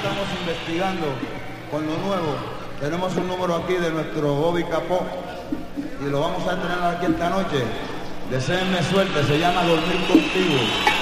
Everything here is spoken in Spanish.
estamos investigando con lo nuevo. Tenemos un número aquí de nuestro Bobby Capó y lo vamos a entrenar aquí esta noche. Deseenme suerte, se llama Dormir Contigo.